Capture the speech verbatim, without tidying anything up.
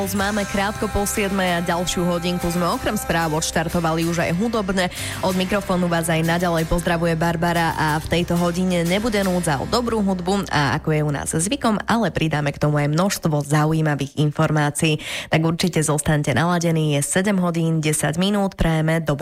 Máme krátko po siedmej a ďalšiu hodinku sme okrem správ odštartovali už aj hudobne. Od mikrofónu vás aj naďalej pozdravuje Barbara a v tejto hodine nebude núdza o dobrú hudbu a ako je u nás zvykom, ale pridáme k tomu aj množstvo zaujímavých informácií. Tak určite zostaňte naladení, je sedem hodín desať minút, prajeme dobré